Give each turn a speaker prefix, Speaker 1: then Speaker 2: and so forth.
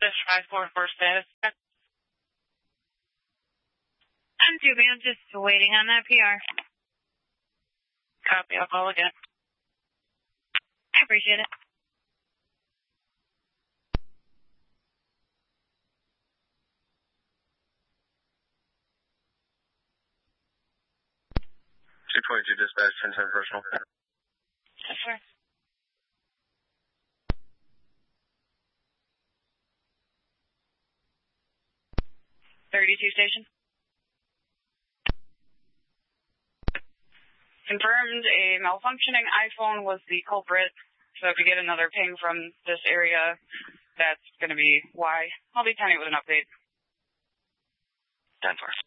Speaker 1: Dispatch 544 status.
Speaker 2: I'm Juby. I'm just waiting on that PR.
Speaker 1: Copy. I'll call again.
Speaker 2: I appreciate it.
Speaker 3: Dispatch 1010 personal.
Speaker 2: Yes, sir.
Speaker 4: Station. Confirmed a malfunctioning iPhone was the culprit. So if you get another ping from this area, that's going to be why. I'll be 10-8 with an update.
Speaker 3: 10-4.